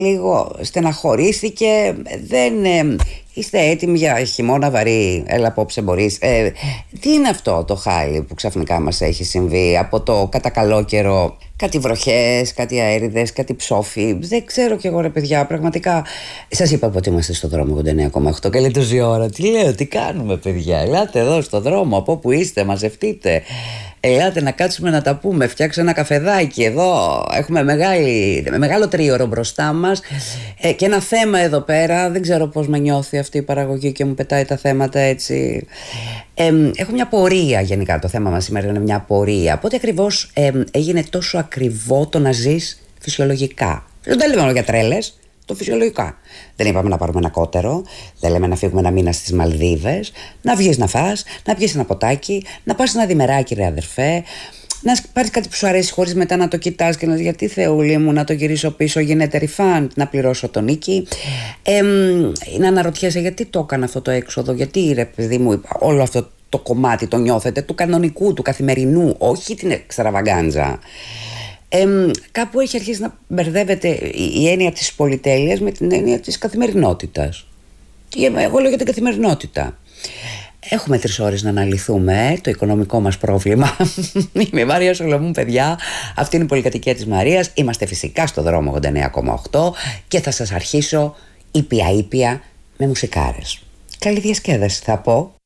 λίγο στεναχωρήθηκε. Δεν είστε έτοιμοι για χειμώνα βαρύ? Έλα απόψε μπορείς. Τι είναι αυτό το χάλι που ξαφνικά μας έχει συμβεί από το κατά καλό καιρό? Κάτι βροχές, κάτι αέριδες, κάτι ψόφι. Δεν ξέρω κι εγώ, ρε παιδιά, πραγματικά. Σας είπα ότι είμαστε στο δρόμο 89,8. Καλή τόση ώρα. Τι λέω, τι κάνουμε, παιδιά? Ελάτε εδώ στο δρόμο, από όπου είστε, μαζευτείτε. Ελάτε να κάτσουμε να τα πούμε. Φτιάξω ένα καφεδάκι εδώ. Έχουμε μεγάλο τρίωρο μπροστά μας και ένα θέμα εδώ πέρα. Δεν ξέρω πώς με νιώθει αυτή η παραγωγή και μου πετάει τα θέματα έτσι. Έχω μια πορεία γενικά. Το θέμα μας σήμερα είναι μια πορεία. Πότε ακριβώς έγινε τόσο ακριβό το να ζεις φυσιολογικά? Δεν τα λέμε για τρέλες. Το φυσιολογικά. Δεν είπαμε να πάρουμε ένα κότερο, δεν λέμε να φύγουμε ένα μήνα στις Μαλδίβες, να βγεις να φας, να πιεις ένα ποτάκι, να πας ένα διμεράκι, ρε αδερφέ, να πάρεις κάτι που σου αρέσει χωρίς μετά να το κοιτάς και να λες γιατί Θεούλη μου να το γυρίσω πίσω, γίνεται refund, να πληρώσω τον νίκη. Να αναρωτιέσαι γιατί το έκανα αυτό το έξοδο, γιατί ρε παιδί μου όλο αυτό το κομμάτι το νιώθετε του κανονικού, του καθημερινού, όχι την εξτραβαγκάντζα. Κάπου έχει αρχίσει να μπερδεύεται η έννοια της πολυτέλειας με την έννοια της καθημερινότητας. Εγώ λέω για την καθημερινότητα. Έχουμε 3 ώρες να αναλυθούμε το οικονομικό μας πρόβλημα. Είμαι η Μαρία Σολομού, παιδιά. Αυτή είναι η πολυκατοικία της Μαρίας. Είμαστε φυσικά στο δρόμο 89,8 και θα σας αρχίσω ήπια με μουσικάρες. Καλή διασκέδαση θα πω.